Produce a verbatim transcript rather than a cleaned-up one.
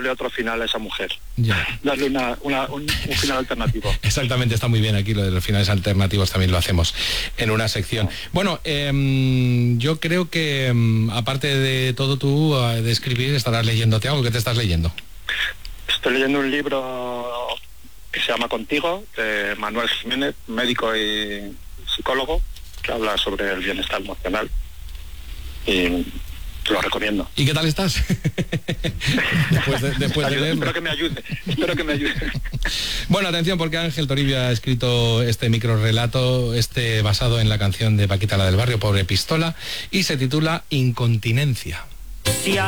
darle otro final a esa mujer. Ya. Darle una, una, un, un final alternativo. Exactamente, está muy bien aquí, lo de los finales alternativos también lo hacemos en una sección. Bueno, eh, yo creo que eh, aparte de todo tú, eh, de escribir, estarás leyéndote algo. ¿Qué te estás leyendo? Estoy leyendo un libro que se llama Contigo, de Manuel Jiménez, médico y psicólogo, que habla sobre el bienestar emocional. Y te lo recomiendo. ¿Y qué tal estás? después de, después de leerlo. Espero que me ayude, espero que me ayude. Bueno, atención, porque Ángel Toribio ha escrito este microrrelato, este basado en la canción de Paquita la del Barrio, Pobre Pistola, y se titula Incontinencia.